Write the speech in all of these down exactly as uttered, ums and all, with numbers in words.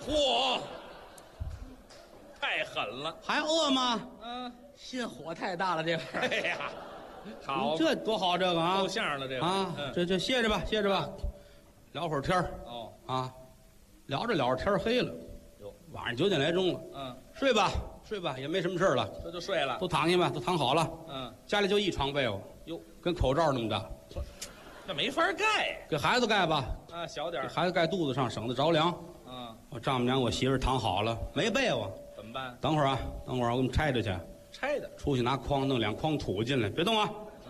嚯，太狠了！ 还饿吗？ 嗯， 心火太大了，这会儿。 哎呀，好， 这多好，这个啊， 够相了这个啊， 嗯这这歇着吧，歇着吧，聊会儿天儿哦， 啊，聊着聊着天儿黑了， 哟， 晚上九点来钟了， 嗯， 睡吧，睡吧，也没什么事儿了， 这就睡了。 都躺下吧，都躺好了。 嗯， 家里就一床被窝， 哟， 跟口罩那么大， 那没法盖给孩子盖吧， 啊，小点儿。 给孩子盖肚子上，省得着凉。 嗯， 我丈母娘、我媳妇儿躺好了，没被窝。 怎么办？ 等会儿啊，等会儿我给你们拆着去， 拆的。 出去拿筐弄两筐土进来，别动啊！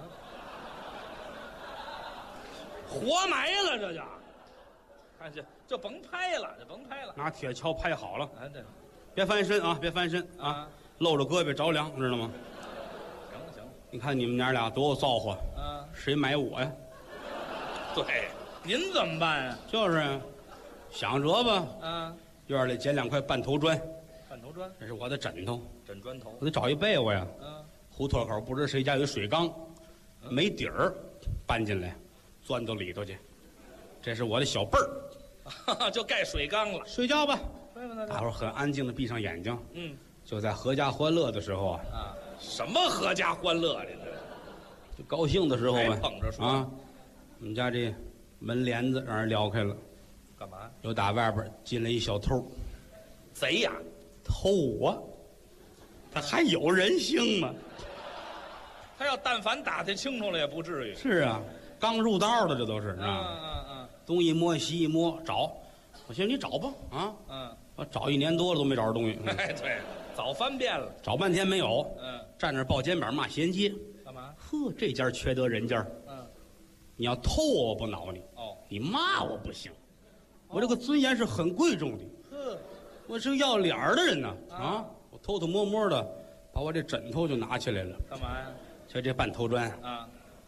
活埋了，这就，看这就甭拍了，就甭拍了。 拿铁锹拍好了， 啊，这别翻身啊，别翻身啊， 啊， 露着胳膊着凉，知道吗？ 行了行了。 你看你们娘俩多有造化， 啊， 谁买我呀？ 对，您怎么办呀？ 就是想辙吧， 啊， 院里捡两块半头砖， 半头砖， 这是我的枕头， 枕砖头。 我得找一被窝呀。 嗯， 胡同口不知谁家有水缸，没底儿，搬进来，钻到里头去。这是我的小被儿， 就盖水缸了。 睡觉吧。 对吧？ 大伙儿很安静的闭上眼睛。 嗯就在阖家欢乐的时候啊， 啊，什么阖家欢乐这这就高兴的时候还嘛， 捧着说啊，我们家这门帘子让人撩开了， 干嘛？ 有打外边进来一小偷， 贼呀！ 偷我，他还有人性吗？ 他要但凡打听清楚了，也不至于。 是啊，刚入道的这都是， 嗯啊， 嗯嗯东一摸西一摸找，我寻思你找吧，啊， 嗯， 我找一年多了都没找着东西，嗯哎，对，早翻遍了。 找半天没有， 嗯， 站那儿抱肩膀骂衔接， 干嘛？ 呵，这家缺德人家， 嗯， 你要偷我我不恼你， 哦， 你骂我不行，我这个尊严是很贵重的， 呵， 我是要脸儿的人呢， 啊啊，我偷偷摸摸的把我这枕头就拿起来了， 干嘛呀？ 就这半头砖， 啊，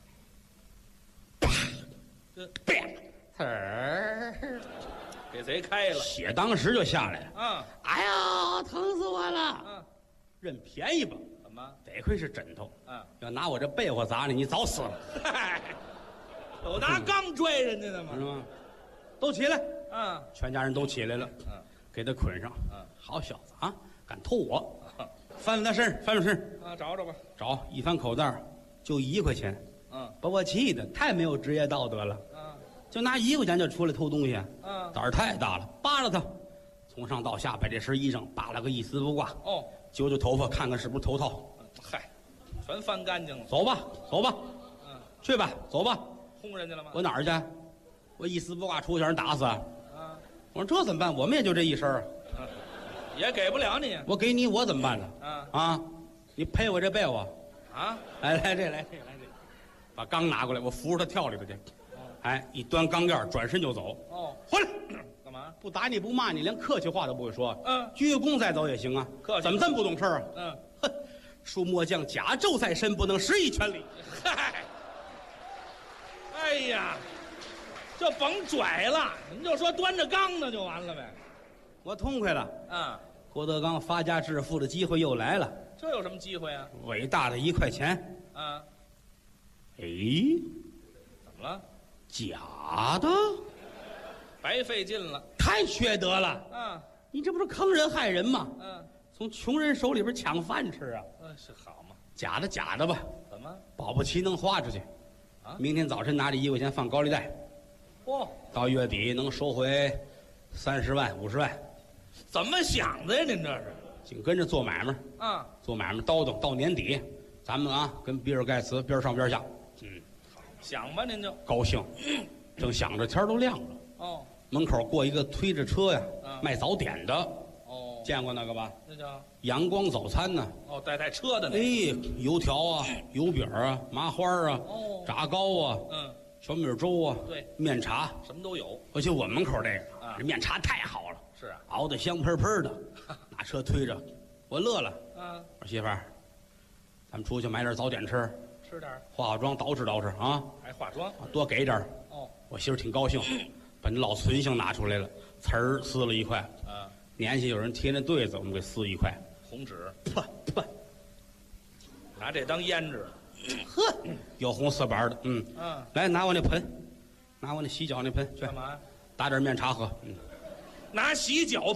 这呲儿， 给贼开了。 血当时就下来了， 啊， 哎呀，疼死我了！ 嗯， 认便宜吧， 怎么？ 得亏是枕头， 嗯， 要拿我这被窝砸你，你早死了， 嗨，有拿钢拽人家的吗？ 知道吗？都起来， 嗯全家人都起来了， 嗯给他捆上。 嗯， 好小子啊，敢偷我！翻翻他身上，翻翻身上， 啊，找找吧。 找一翻口袋儿就一块钱， 嗯把我气的太没有职业道德了， 嗯就拿一块钱就出来偷东西， 嗯， 胆儿太大了，扒拉他，从上到下把这身衣裳扒拉个一丝不挂， 哦， 揪揪头发看看是不是头套。 嗨，全翻干净了。 走吧，走吧， 嗯， 去吧，走吧。 轰人家了吗？ 我哪儿去？我一丝不挂出去让人打死啊！ 啊， 我说这怎么办？我们也就这一身啊， 嗯，也给不了你。 我给你我怎么办呢？ 啊啊，你赔我这被窝。 啊， 来来这来这来这，把缸拿过来，我扶着他跳里头去。哎，一端缸盖，转身就走。 哦， 回来， 干嘛？ 不打你不骂你，连客气话都不会说。 嗯鞠个躬再走也行啊。 客气怎么这么不懂事儿啊？ 嗯， 哼，树末将甲胄在身，不能失一拳礼。 嗨，哎呀，就甭拽了，您就说端着缸呢就完了呗。 我痛快了。 啊， 郭德纲发家致富的机会又来了， 这有什么机会啊？ 伟大的一块钱。 啊， 哎， 怎么了？ 假的， 白费劲了。 太缺德了！ 啊， 你这不是坑人害人吗？ 嗯从穷人手里边抢饭吃啊！ 嗯，是好嘛？ 假的假的吧， 怎么？ 保不齐能花出去。 啊明天早晨拿着一块钱放高利贷， 嚯、 到月底能收回三十万、五十万， 怎么想的呀？您这是？ 紧跟着做买卖， 啊， 做买卖叨叨到年底，咱们啊跟比尔盖茨边上边下，嗯， 想吧，您就。 高兴，正想着天儿都亮了， 哦门口过一个推着车呀， 嗯卖早点的， 哦， 见过那个吧？ 那叫阳光早餐呢， 哦带带车的那哎个。， 油条啊，油饼啊，麻花啊， 哦炸糕啊， 嗯， 小米粥啊， 对， 面茶， 什么都有。 而且我门口这个啊这面茶太好了， 是啊。 熬得香喷喷的，拿车推着，我乐了。 啊， 我说媳妇儿，咱们出去买点早点吃， 吃点儿化化妆，捯饬捯饬啊， 还化妆。 多给点儿。 哦， 我媳妇儿挺高兴，把那老存性拿出来了，词儿撕了一块， 啊， 年下有人贴那对子，我们给撕一块， 红纸， 噗噗， 拿这当胭脂。 呵，有红色板的，嗯， 嗯， 来拿我那盆，拿我那洗脚那盆去干，嘛？ 打点面茶喝，嗯。 拿洗脚